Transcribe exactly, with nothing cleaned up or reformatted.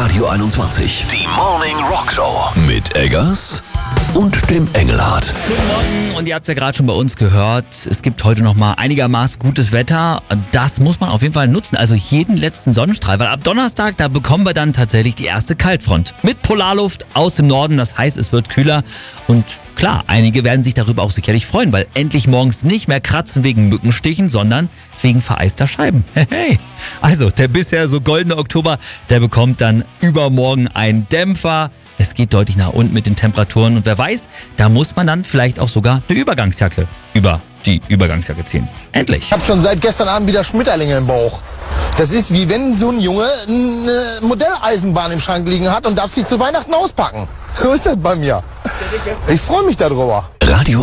Radio einundzwanzig. Die Morning Rock Show mit Eggers und dem Engelhardt. Guten Morgen, und ihr habt es ja gerade schon bei uns gehört, es gibt heute noch mal einigermaßen gutes Wetter. Das muss man auf jeden Fall nutzen, also jeden letzten Sonnenstrahl, weil ab Donnerstag, da bekommen wir dann tatsächlich die erste Kaltfront. Mit Polarluft aus dem Norden, das heißt, es wird kühler und klar, einige werden sich darüber auch sicherlich freuen, weil endlich morgens nicht mehr kratzen wegen Mückenstichen, sondern wegen vereister Scheiben. Hey, also der bisher so goldene Oktober, der bekommt dann übermorgen einen Dämpfer. Es geht deutlich nach unten mit den Temperaturen und wer weiß, da muss man dann vielleicht auch sogar eine Übergangsjacke über die Übergangsjacke ziehen. Endlich. Ich habe schon seit gestern Abend wieder Schmetterlinge im Bauch. Das ist wie wenn so ein Junge eine Modelleisenbahn im Schrank liegen hat und darf sie zu Weihnachten auspacken. So ist das bei mir. Ich freue mich darüber. Radio